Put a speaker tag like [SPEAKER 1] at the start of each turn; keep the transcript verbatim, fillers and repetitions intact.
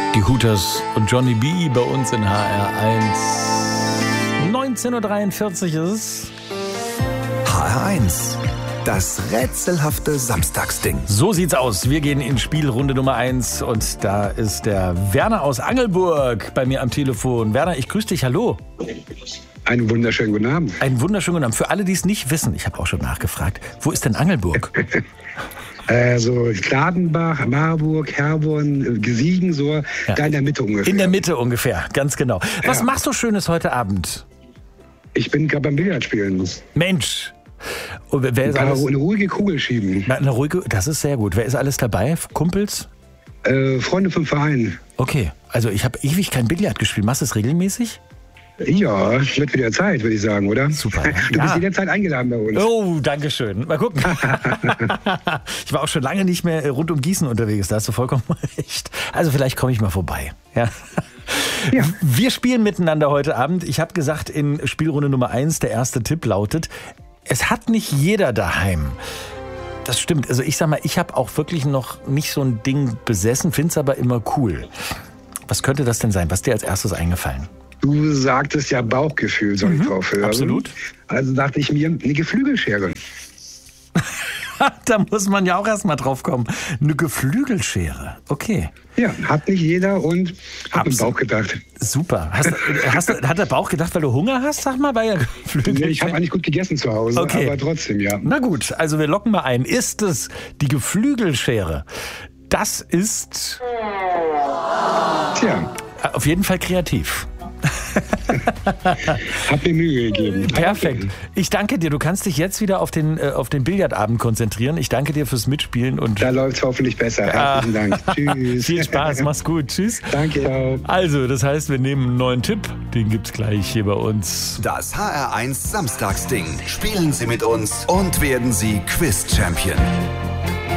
[SPEAKER 1] Die Hooters und Johnny B. bei uns in H R eins. neunzehn Uhr dreiundvierzig ist es.
[SPEAKER 2] H R eins. Das rätselhafte Samstagsding.
[SPEAKER 1] So sieht's aus. Wir gehen in Spielrunde Nummer eins und da ist der Werner aus Angelburg bei mir am Telefon. Werner, ich grüße dich. Hallo.
[SPEAKER 3] Einen wunderschönen guten Abend.
[SPEAKER 1] Einen wunderschönen guten Abend. Für alle, die es nicht wissen, ich habe auch schon nachgefragt, wo ist denn Angelburg?
[SPEAKER 3] Also Gladenbach, Marburg, Herborn, Gesiegen, so ja. Da in der Mitte ungefähr.
[SPEAKER 1] In der Mitte ungefähr, ganz genau. Was ja. machst du Schönes heute Abend?
[SPEAKER 3] Ich bin gerade beim Billard spielen.
[SPEAKER 1] Mensch. Und wer ist
[SPEAKER 3] eine,
[SPEAKER 1] alles?
[SPEAKER 3] eine ruhige Kugel schieben.
[SPEAKER 1] Na, eine ruhige, das ist sehr gut. Wer ist alles dabei? Kumpels?
[SPEAKER 3] Äh, Freunde vom Verein.
[SPEAKER 1] Okay, also ich habe ewig kein Billard gespielt. Machst du es regelmäßig?
[SPEAKER 3] Ja, wird wieder Zeit, würde ich sagen, oder?
[SPEAKER 1] Super.
[SPEAKER 3] Du
[SPEAKER 1] ja.
[SPEAKER 3] bist jederzeit eingeladen bei uns.
[SPEAKER 1] Oh, danke schön. Mal gucken. Ich war auch schon lange nicht mehr rund um Gießen unterwegs, da hast du vollkommen recht. Also vielleicht komme ich mal vorbei. Ja. Ja. Wir spielen miteinander heute Abend. Ich habe gesagt, in Spielrunde Nummer eins, der erste Tipp lautet, es hat nicht jeder daheim. Das stimmt. Also ich sag mal, ich habe auch wirklich noch nicht so ein Ding besessen, finde es aber immer cool. Was könnte das denn sein? Was ist dir als erstes eingefallen?
[SPEAKER 3] Du sagtest ja Bauchgefühl, soll ich mhm, drauf hören.
[SPEAKER 1] Absolut.
[SPEAKER 3] Also dachte ich mir, eine Geflügelschere.
[SPEAKER 1] Da muss man ja auch erstmal drauf kommen. Eine Geflügelschere, okay.
[SPEAKER 3] Ja, hat nicht jeder und hat im Bauch gedacht.
[SPEAKER 1] Super. Hast, hast, hat der Bauch gedacht, weil du Hunger hast, sag mal, bei der Geflügelschere?
[SPEAKER 3] Nee, ich habe eigentlich gut gegessen zu Hause, okay. Aber trotzdem, ja.
[SPEAKER 1] Na gut, also wir locken mal ein. Ist es die Geflügelschere? Das ist...
[SPEAKER 3] Tja.
[SPEAKER 1] Auf jeden Fall kreativ.
[SPEAKER 3] Hab mir Mühe gegeben.
[SPEAKER 1] Perfekt. Ich danke dir. Du kannst dich jetzt wieder auf den, äh, auf den Billardabend konzentrieren. Ich danke dir fürs Mitspielen. Und
[SPEAKER 3] da läuft es hoffentlich besser. Herzlichen ah. Dank. Tschüss.
[SPEAKER 1] Viel Spaß. Mach's gut. Tschüss.
[SPEAKER 3] Danke auch.
[SPEAKER 1] Also, das heißt, wir nehmen einen neuen Tipp. Den gibt's gleich hier bei uns.
[SPEAKER 2] Das H R eins Samstagsding. Spielen Sie mit uns und werden Sie Quiz-Champion.